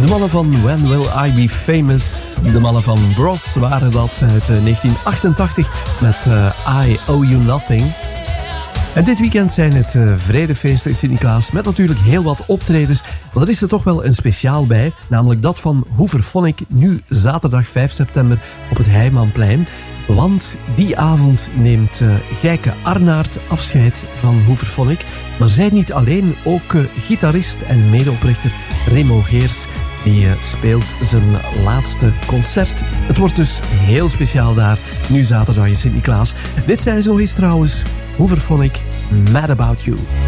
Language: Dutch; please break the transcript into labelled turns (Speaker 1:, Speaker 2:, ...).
Speaker 1: De mannen van When Will I Be Famous, de mannen van Bros waren dat uit 1988 met I Owe You Nothing. En dit weekend zijn het Vredefeesten in Sint-Niklaas met natuurlijk heel wat optredens. Maar er is er toch wel een speciaal bij, namelijk dat van Hooverphonic, nu zaterdag 5 september op het Heijmanplein. Want die avond neemt Gijke Arnaert afscheid van Hooverphonic. Maar zij niet alleen, ook gitarist en medeoprichter Remo Geerts. Die speelt zijn laatste concert. Het wordt dus heel speciaal daar, nu zaterdag in Sint-Niklaas. Dit zijn ze nog eens trouwens, Hooverphonic, Mad About You.